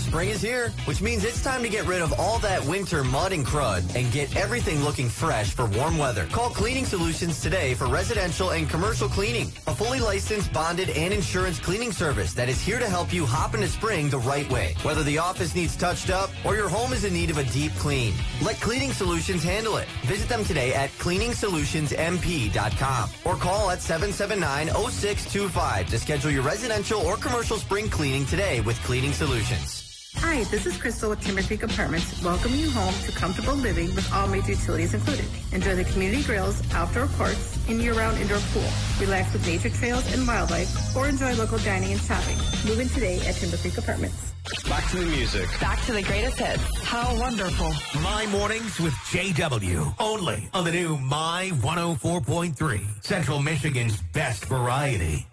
Spring is here, which means it's time to get rid of all that winter mud and crud and get everything looking fresh for warm weather. Call Cleaning Solutions today for residential and commercial cleaning. A fully licensed, bonded, and insurance cleaning service that is here to help you hop into spring the right way. Whether the office needs touched up or your home is in need of a deep clean, let Cleaning Solutions handle it. Visit them today at cleaningsolutionsmp.com or call at 779-0625 to schedule your residential or commercial spring cleaning today with Cleaning Solutions. Hi, this is Crystal with Timber Creek Apartments, welcoming you home to comfortable living with all major utilities included. Enjoy the community grills, outdoor courts, and year-round indoor pool. Relax with nature trails and wildlife, or enjoy local dining and shopping. Move in today at Timber Creek Apartments. Back to the music. Back to the greatest hits. How wonderful. My Mornings with JW. Only on the new My 104.3. Central Michigan's best variety.